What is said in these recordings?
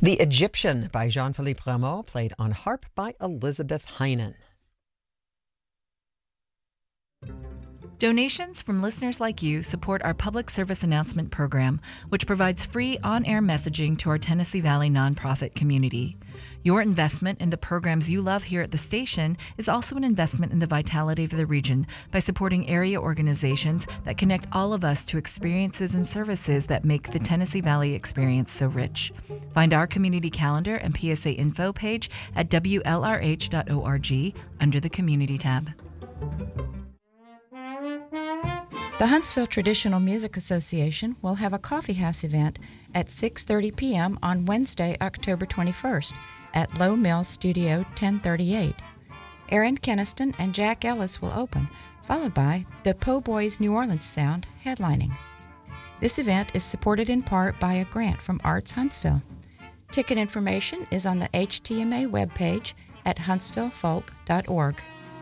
The Egyptian by Jean-Philippe Rameau, played on harp by Elizabeth Heinen. Donations from listeners like you support our public service announcement program, which provides free on-air messaging to our Tennessee Valley nonprofit community. Your investment in the programs you love here at the station is also an investment in the vitality of the region by supporting area organizations that connect all of us to experiences and services that make the Tennessee Valley experience so rich. Find our community calendar and PSA info page at WLRH.org under the Community tab. The Huntsville Traditional Music Association will have a coffee house event at 6:30 p.m. on Wednesday, October 21st at Low Mill Studio 1038. Aaron Keniston and Jack Ellis will open, followed by the Po' Boys New Orleans Sound headlining. This event is supported in part by a grant from Arts Huntsville. Ticket information is on the HTMA webpage at huntsvillefolk.org.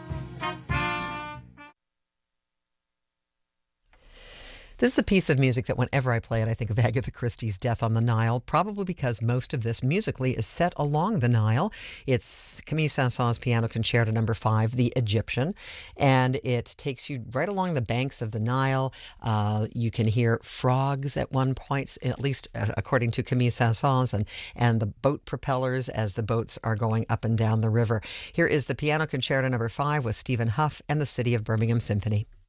This is a piece of music that whenever I play it, I think of Agatha Christie's Death on the Nile, probably because most of this musically is set along the Nile. It's Camille Saint-Saëns' Piano Concerto No. 5, The Egyptian, and it takes you right along the banks of the Nile. You can hear frogs at one point, at least according to Camille Saint-Saëns, and the boat propellers as the boats are going up and down the river. Here is the Piano Concerto No. 5 with Stephen Huff and the City of Birmingham Symphony.